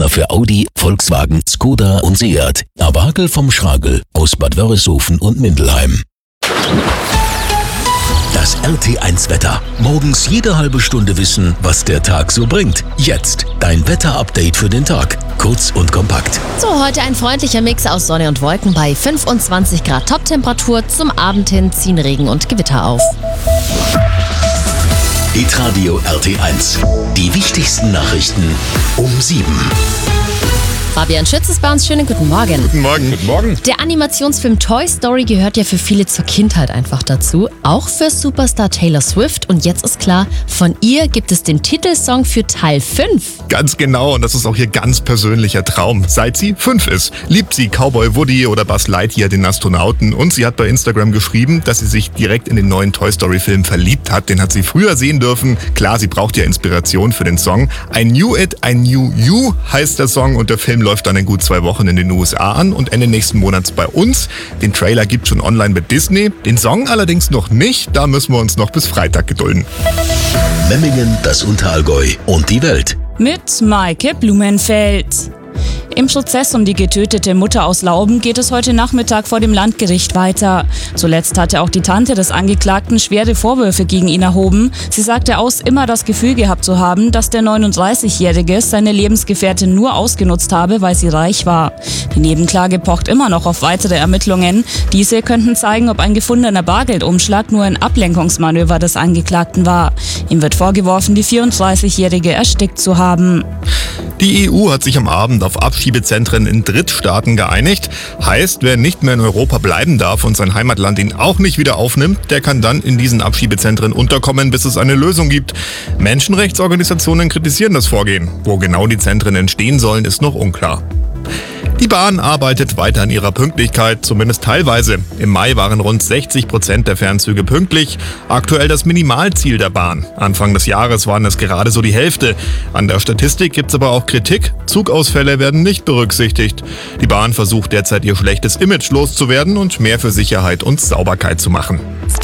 Partner für Audi, Volkswagen, Skoda und Seat. Abagel vom Schragel aus Bad Wörishofen und Mindelheim. Das RT1-Wetter. Morgens jede halbe Stunde wissen, was der Tag so bringt. Jetzt dein Wetter-Update für den Tag. Kurz und kompakt. So, heute ein freundlicher Mix aus Sonne und Wolken bei 25 Grad Toptemperatur. Zum Abend hin ziehen Regen und Gewitter auf. Hitradio RT1. Die wichtigsten Nachrichten um 7. Fabian Schütz ist bei uns. Schönen guten Morgen. Guten Morgen. Guten Morgen. Der Animationsfilm Toy Story gehört ja für viele zur Kindheit einfach dazu. Auch für Superstar Taylor Swift. Und jetzt ist klar, von ihr gibt es den Titelsong für Teil 5. Ganz genau, und das ist auch ihr ganz persönlicher Traum. Seit sie 5 ist, liebt sie Cowboy Woody oder Buzz Lightyear, den Astronauten. Und sie hat bei Instagram geschrieben, dass sie sich direkt in den neuen Toy Story Film verliebt hat. Den hat sie früher sehen dürfen. Klar, sie braucht ja Inspiration für den Song. I Knew It, I Knew You heißt der Song, und der Film läuft dann in gut 2 Wochen in den USA an und Ende nächsten Monats bei uns. Den Trailer gibt's schon online mit Disney, den Song allerdings noch nicht, da müssen wir uns noch bis Freitag gedulden. Memmingen, das Unterallgäu und die Welt. Mit Maike Blumenfeld. Im Prozess um die getötete Mutter aus Lauben geht es heute Nachmittag vor dem Landgericht weiter. Zuletzt hatte auch die Tante des Angeklagten schwere Vorwürfe gegen ihn erhoben. Sie sagte aus, immer das Gefühl gehabt zu haben, dass der 39-Jährige seine Lebensgefährtin nur ausgenutzt habe, weil sie reich war. Die Nebenklage pocht immer noch auf weitere Ermittlungen. Diese könnten zeigen, ob ein gefundener Bargeldumschlag nur ein Ablenkungsmanöver des Angeklagten war. Ihm wird vorgeworfen, die 34-Jährige erstickt zu haben. Die EU hat sich am Abend auf Abschiebezentren in Drittstaaten geeinigt. Heißt, wer nicht mehr in Europa bleiben darf und sein Heimatland ihn auch nicht wieder aufnimmt, der kann dann in diesen Abschiebezentren unterkommen, bis es eine Lösung gibt. Menschenrechtsorganisationen kritisieren das Vorgehen. Wo genau die Zentren entstehen sollen, ist noch unklar. Die Bahn arbeitet weiter an ihrer Pünktlichkeit, zumindest teilweise. Im Mai waren rund 60% der Fernzüge pünktlich. Aktuell das Minimalziel der Bahn. Anfang des Jahres waren es gerade so die Hälfte. An der Statistik gibt's aber auch Kritik. Zugausfälle werden nicht berücksichtigt. Die Bahn versucht derzeit ihr schlechtes Image loszuwerden und mehr für Sicherheit und Sauberkeit zu machen.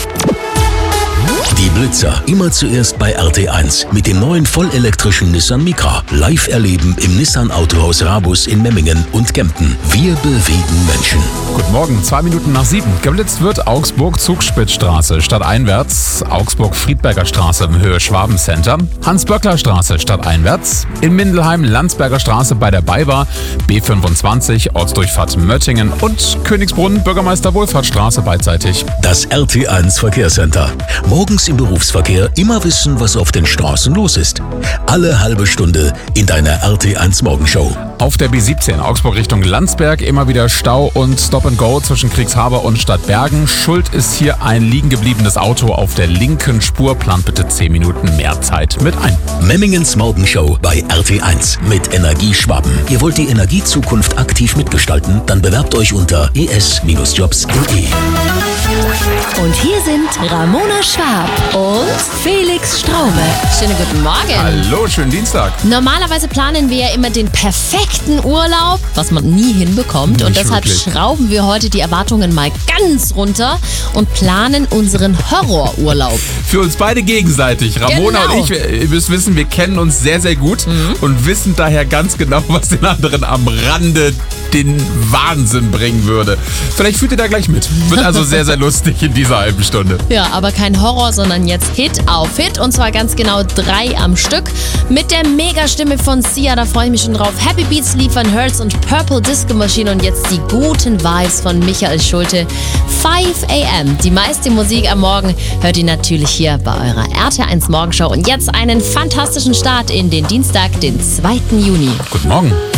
Die Blitzer, immer zuerst bei RT1 mit dem neuen vollelektrischen Nissan Micra. Live erleben im Nissan Autohaus Rabus in Memmingen und Kempten. Wir bewegen Menschen. Guten Morgen, 2 Minuten nach 7. Geblitzt wird Augsburg-Zugspitzstraße stadteinwärts, Augsburg-Friedberger Straße in Höhe Schwaben-Center, Hans-Böckler-Straße stadteinwärts, in Mindelheim Landsberger Straße bei der BayWa, B25 Ortsdurchfahrt Möttingen und Königsbrunn Bürgermeister-Wohlfahrtsstraße beidseitig. Das RT1 Verkehrscenter. Morgens im Berufsverkehr immer wissen, was auf den Straßen los ist. Alle halbe Stunde in deiner RT1 Morgenshow. Auf der B17 Augsburg Richtung Landsberg immer wieder Stau und Stop-and-Go zwischen Kriegshaber und Stadtbergen. Schuld ist hier ein liegen gebliebenes Auto auf der linken Spur. Plant bitte 10 Minuten mehr Zeit mit ein. Memmingens Morgenshow bei RT1 mit Energie Schwaben. Ihr wollt die Energiezukunft aktiv mitgestalten? Dann bewerbt euch unter es-jobs.de. Und hier sind Ramona Schwab und Felix Straume. Schönen guten Morgen. Hallo, schönen Dienstag. Normalerweise planen wir ja immer den perfekten Urlaub, was man nie hinbekommt. Nicht und deshalb wirklich. schrauben wir heute die Erwartungen mal ganz runter und planen unseren Horrorurlaub. Für uns beide gegenseitig. Ramona Genau. und ich, ihr müsst wissen, wir kennen uns sehr, sehr gut und wissen daher ganz genau, was den anderen am Rande den Wahnsinn bringen würde. Vielleicht führt ihr da gleich mit. Wird also sehr, sehr lustig in dieser halben Stunde. Ja, aber kein Horror, sondern jetzt Hit auf Hit. Und zwar ganz genau 3 am Stück. Mit der Megastimme von Sia, da freue ich mich schon drauf. Happy Beats liefern Hertz und Purple Disco Machine. Und jetzt die guten Vibes von Michael Schulte. 5 AM. Die meiste Musik am Morgen hört ihr natürlich hier bei eurer RT1 Morgenshow. Und jetzt einen fantastischen Start in den Dienstag, den 2. Juni. Guten Morgen.